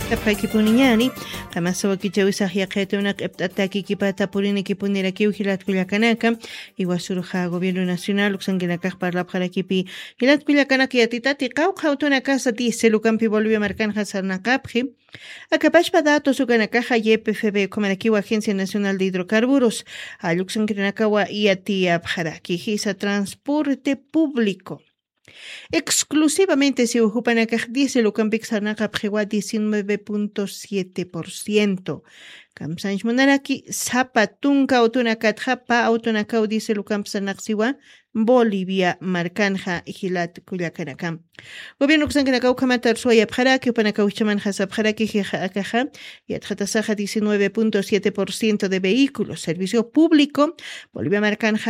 Tapakipuniñani, qamasawakichawisaq yaqaytunaq ipt'atakikipata puriniki hilatkullakanaka, iwasuruqa Gobierno Nacional uqsankinakaq parlapqarakipi hilatkullakanaka yatitati qawqa utunakasa dieselukampi Bolivia markanja sarnaqapji, akapashpa datos ukanakaqa YPFB komanakiwa Agencia Nacional de Hidrocarburos, alluqsankinakawa yatiyapqaraki hisa transporte público. Exclusivamente si ujupanakaq dieselukampik sarnaqapjiwa 19.7%. Kamsanch munaraki sapa tunka autunakatjapa autunakau dieselukamp sarnaqsiwa Bolivia markanja hilatkullakanaka. Gobierno kusankinakau kamatar suayapjaraki upanakauchaman hasapjaraki akaja yatjatasaja 19.7% de vehículos. Servicio público Bolivia markanja